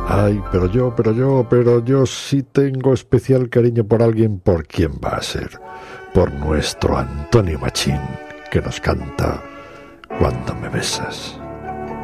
Ay, pero yo sí tengo especial cariño por alguien. ¿Por quién va a ser? Por nuestro Antonio Machín, que nos canta Cuando me besas.